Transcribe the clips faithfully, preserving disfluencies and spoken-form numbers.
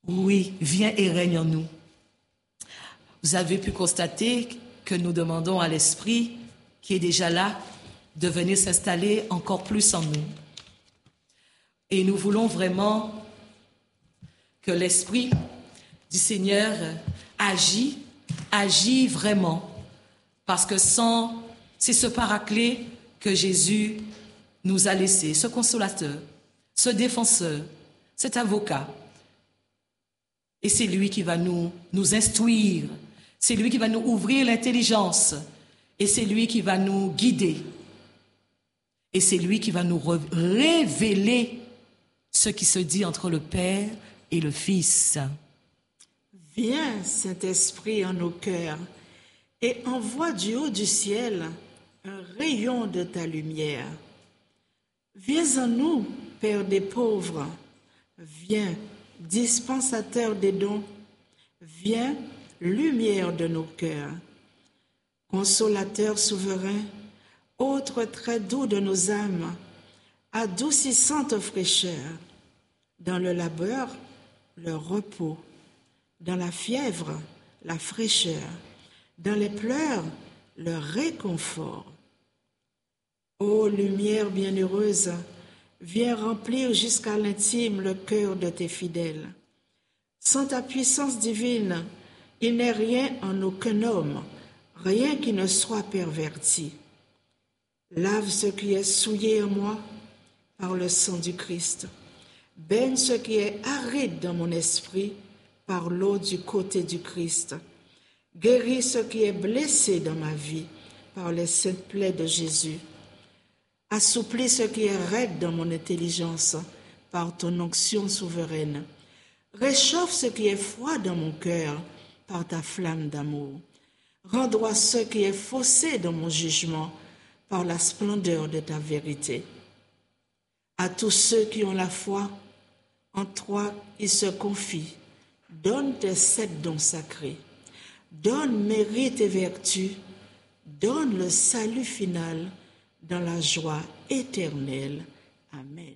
Oui, viens et règne en nous. Vous avez pu constater que nous demandons à l'Esprit qui est déjà là de venir s'installer encore plus en nous. Et nous voulons vraiment que l'Esprit du Seigneur agit, agit vraiment. Parce que sans, c'est ce paraclet que Jésus nous a laissé, ce consolateur, ce défenseur, cet avocat. Et c'est lui qui va nous, nous instruire, c'est lui qui va nous ouvrir l'intelligence, et c'est lui qui va nous guider. Et c'est lui qui va nous révéler ce qui se dit entre le Père et le Fils. Viens, Saint-Esprit, en nos cœurs, et envoie du haut du ciel un rayon de ta lumière. Viens en nous, Père des pauvres, viens, dispensateur des dons, viens, lumière de nos cœurs. Consolateur souverain, autre très doux de nos âmes, adoucissante fraîcheur, dans le labeur, le repos, dans la fièvre, la fraîcheur, dans les pleurs, le réconfort. Ô lumière bienheureuse, viens remplir jusqu'à l'intime le cœur de tes fidèles. Sans ta puissance divine, il n'est rien en aucun homme, rien qui ne soit perverti. Lave ce qui est souillé en moi par le sang du Christ. Baigne ce qui est aride dans mon esprit par l'eau du côté du Christ. Guéris ce qui est blessé dans ma vie par les saintes plaies de Jésus. Assouplis ce qui est raide dans mon intelligence par ton onction souveraine. Réchauffe ce qui est froid dans mon cœur par ta flamme d'amour. Rends droit ce qui est faussé dans mon jugement par la splendeur de ta vérité. À tous ceux qui ont la foi, en toi ils se confient. Donne tes sept dons sacrés. Donne mérite et vertu. Donne le salut final dans la joie éternelle. Amen.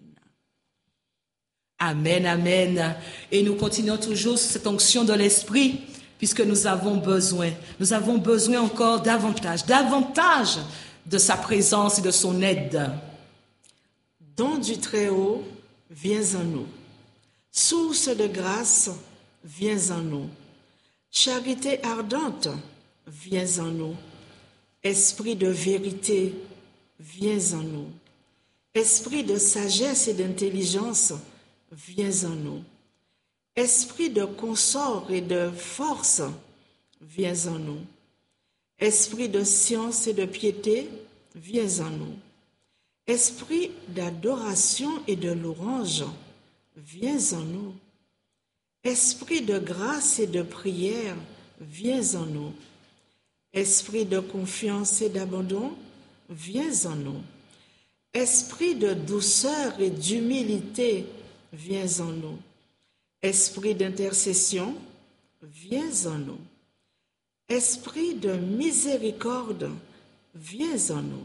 Amen, amen. Et nous continuons toujours cette onction de l'Esprit, puisque nous avons besoin, nous avons besoin encore davantage, davantage de sa présence et de son aide. Don du Très-Haut, viens en nous. Source de grâce, viens en nous. Charité ardente, viens en nous. Esprit de vérité, viens en nous. Esprit de sagesse et d'intelligence, viens en nous. Esprit de consort et de force, viens en nous. Esprit de science et de piété, viens en nous. Esprit d'adoration et de louange, viens en nous. Esprit de grâce et de prière, viens en nous. Esprit de confiance et d'abandon, viens en nous. Esprit de douceur et d'humilité, viens en nous. Esprit d'intercession, viens en nous. Esprit de miséricorde, viens en nous.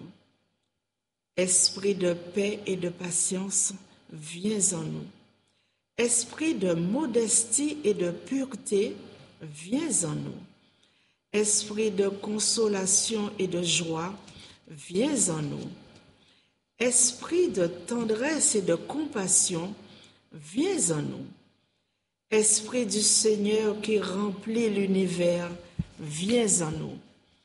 Esprit de paix et de patience, viens en nous. Esprit de modestie et de pureté, viens en nous. Esprit de consolation et de joie, viens en nous. Esprit de tendresse et de compassion, viens en nous. Esprit du Seigneur qui remplit l'univers, viens en nous.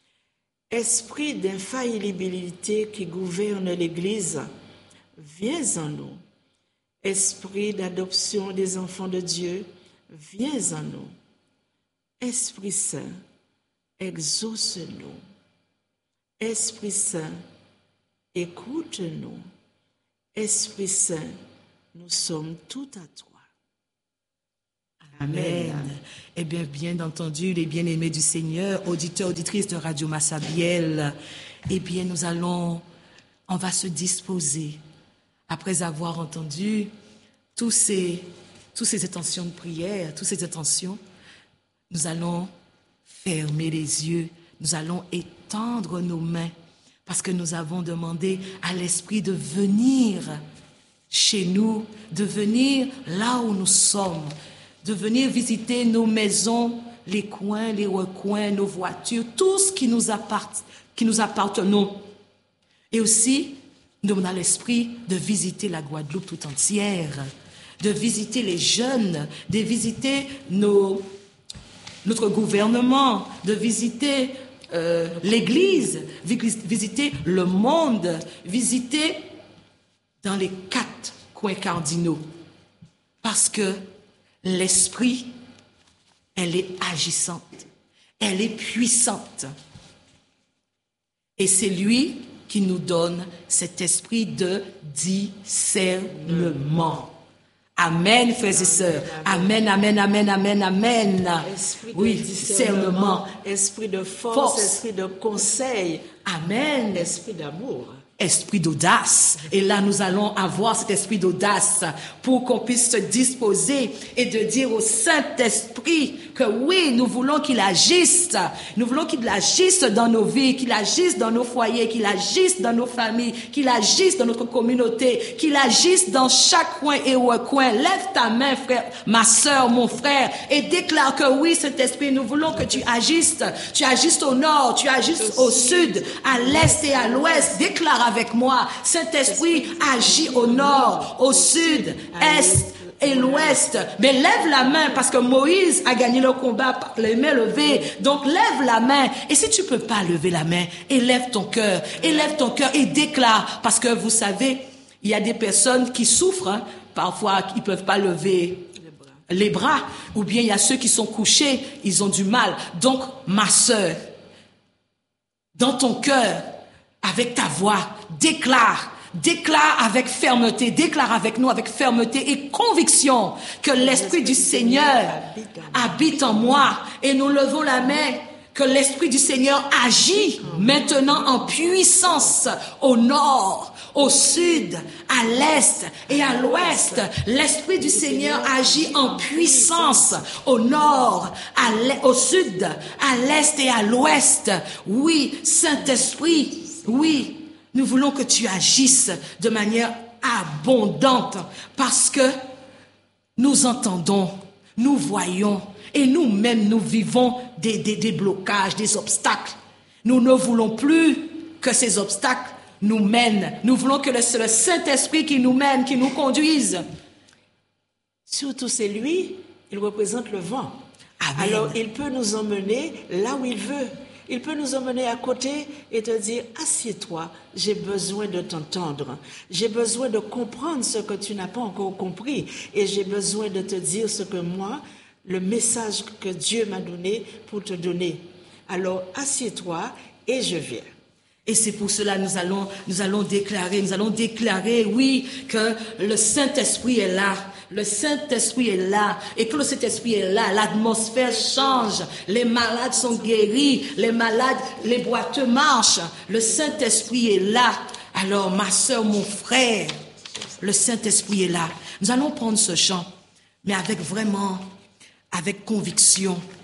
Esprit d'infaillibilité qui gouverne l'Église, viens en nous. Esprit d'adoption des enfants de Dieu, viens en nous. Esprit Saint, exauce-nous. Esprit Saint, écoute-nous. Esprit Saint, nous sommes tout à toi. Amen. Amen. Eh bien, bien entendu, les bien-aimés du Seigneur, auditeurs, auditrices de Radio Massabielle, eh bien, nous allons, on va se disposer, après avoir entendu tous ces, tous ces intentions de prière, toutes ces intentions, nous allons fermer les yeux, nous allons étendre nos mains, parce que nous avons demandé à l'Esprit de venir chez nous, de venir là où nous sommes, de venir visiter nos maisons, les coins, les recoins, nos voitures, tout ce qui nous appartient, qui nous appartenons. Et aussi, nous demandons à l'Esprit de visiter la Guadeloupe tout entière, de visiter les jeunes, de visiter nos, notre gouvernement, de visiter euh, l'Église, visiter le monde, visiter dans les quatre coins cardinaux. Parce que l'Esprit, elle est agissante, elle est puissante. Et c'est lui qui nous donne cet esprit de discernement. Amen, frères et sœurs. Amen, amen, amen, amen, amen. Esprit oui, de discernement, discernement. esprit de force, Force. esprit de conseil, Amen. esprit d'amour. Esprit d'audace. Et là, nous allons avoir cet esprit d'audace pour qu'on puisse se disposer et de dire au Saint-Esprit que oui, nous voulons qu'il agisse. Nous voulons qu'il agisse dans nos vies, qu'il agisse dans nos foyers, qu'il agisse dans nos familles, qu'il agisse dans notre communauté, qu'il agisse dans chaque coin et recoin. Lève ta main, frère, ma sœur, mon frère, et déclare que oui, Saint-Esprit, nous voulons que tu agisses. Tu agisses au nord, tu agisses au sud, à l'est et à l'ouest. Déclare avec moi, Saint-Esprit agit au nord, au sud, est et l'ouest. Mais lève la main parce que Moïse a gagné le combat par les mains levées. Donc lève la main. Et si tu peux pas lever la main, élève ton cœur, élève ton cœur et déclare. Parce que vous savez, il y a des personnes qui souffrent, hein, parfois ils peuvent pas lever les bras, ou bien il y a ceux qui sont couchés, ils ont du mal. Donc ma sœur, dans ton cœur, avec ta voix, déclare, déclare avec fermeté, déclare avec nous avec fermeté et conviction que l'Esprit du Seigneur habite en moi. Et nous levons la main, que l'Esprit du Seigneur agit maintenant en puissance au nord, au sud, à l'est et à l'ouest. L'Esprit du Seigneur agit en puissance au nord, à l'est, au sud, à l'est et à l'ouest. Oui, Saint-Esprit, oui, nous voulons que tu agisses de manière abondante parce que nous entendons, nous voyons et nous-mêmes nous vivons des, des, des blocages, des obstacles. Nous ne voulons plus que ces obstacles nous mènent. Nous voulons que c'est le Saint-Esprit qui nous mène, qui nous conduise. Surtout c'est lui, il représente le vent. Amen. Alors il peut nous emmener là où il veut. Il peut nous emmener à côté et te dire, assieds-toi, j'ai besoin de t'entendre. J'ai besoin de comprendre ce que tu n'as pas encore compris. Et j'ai besoin de te dire ce que moi, le message que Dieu m'a donné pour te donner. Alors, assieds-toi et je viens. Et c'est pour cela nous allons, nous allons déclarer, nous allons déclarer, oui, que le Saint-Esprit est là. Le Saint-Esprit est là. Et que le Saint-Esprit est là, l'atmosphère change. Les malades sont guéris. Les malades, les boiteux marchent. Le Saint-Esprit est là. Alors, ma sœur, mon frère, le Saint-Esprit est là. Nous allons prendre ce chant, mais avec vraiment, avec conviction.